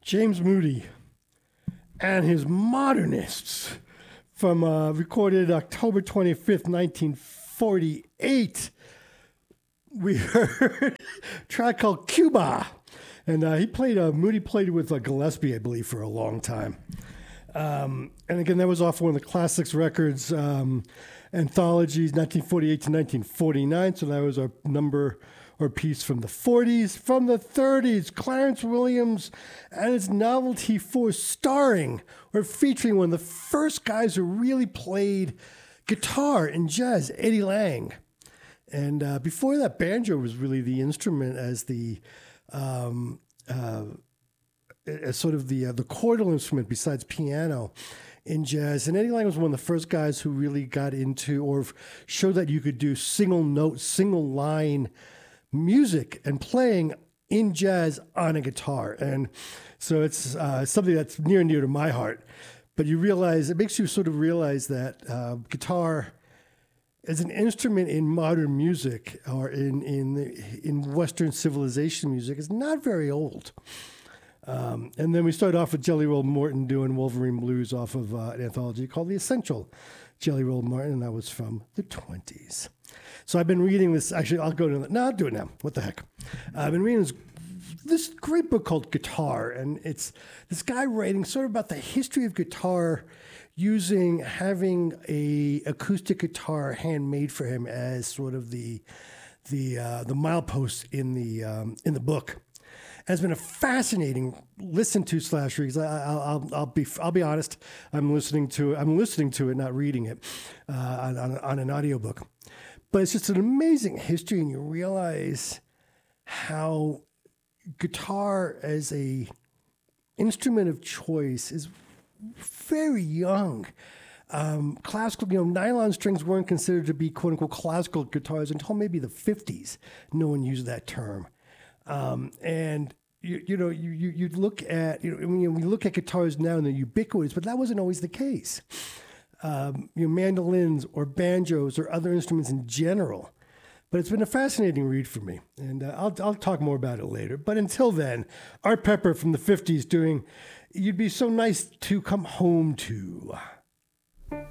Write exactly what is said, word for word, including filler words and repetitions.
James Moody and his Modernists from uh, recorded October twenty-fifth, nineteen forty-eight. We heard a track called Cuba. And uh, he played, uh, Moody played with uh, Gillespie, I believe, for a long time. Um, and again, that was off one of the Classics Records um, anthologies, nineteen forty-eight to nineteen forty-nine. So that was our number or piece from the forties. From the thirties, Clarence Williams and his Novelty Force, starring or featuring one of the first guys who really played guitar in jazz, Eddie Lang. And uh, before that, banjo was really the instrument as the um, uh, as sort of the uh, the chordal instrument besides piano in jazz. And Eddie Lang was one of the first guys who really got into or showed that you could do single note, single line music and playing in jazz on a guitar. And so it's uh, something that's near and dear to my heart. But you realize, it makes you sort of realize that uh, guitar as an instrument in modern music or in in in Western civilization music is not very old. Um, and then we started off with Jelly Roll Morton doing Wolverine Blues off of uh, an anthology called The Essential Jelly Roll Morton, and that was from the twenties. So I've been reading this. Actually, I'll go to that. No, I'll do it now. What the heck? Uh, I've been reading this, this great book called Guitar, and it's this guy writing sort of about the history of guitar, using having a acoustic guitar handmade for him as sort of the the uh, the milepost in the um, in the book. Has been a fascinating listen to slash read. I, I'll, I'll be I'll be honest. I'm listening to I'm listening to it, not reading it, uh, on, on on an audiobook. But it's just an amazing history, and you realize how guitar as a instrument of choice is very young. Um, classical, you know, nylon strings weren't considered to be quote unquote classical guitars until maybe the fifties. No one used that term. Um, and you, you know, you, you, you look at, you know, when you, we look at guitars now and they're ubiquitous, but that wasn't always the case. Um, you know, mandolins or banjos or other instruments in general. But it's been a fascinating read for me, and uh, I'll I'll talk more about it later. But until then, Art Pepper from the fifties doing "You'd Be So Nice to Come Home To."